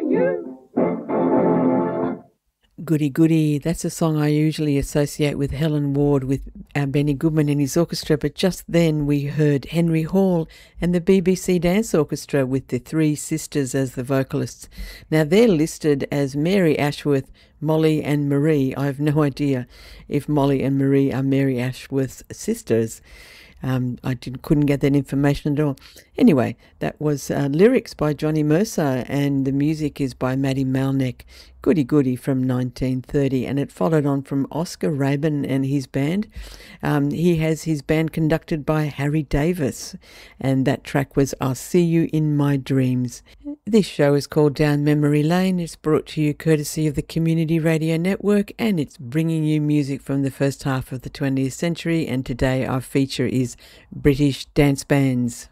Goody Goody, that's a song I usually associate with Helen Ward with Benny Goodman and his orchestra, but just then we heard Henry Hall and the BBC Dance Orchestra with the three sisters as the vocalists. Now they're listed as Mary Ashworth, Molly and Marie. I have no idea if Molly and Marie are Mary Ashworth's sisters. Couldn't get that information at all. Anyway, that was lyrics by Johnny Mercer and the music is by Maddie Malneck. Goody Goody from 1930, and it followed on from Oscar Rabin and his band. He has his band conducted by Harry Davis, and that track was I'll See You in My Dreams. This show is called Down Memory Lane. It's brought to you courtesy of the Community Radio Network, and it's bringing you music from the first half of the 20th century, and today our feature is British dance bands.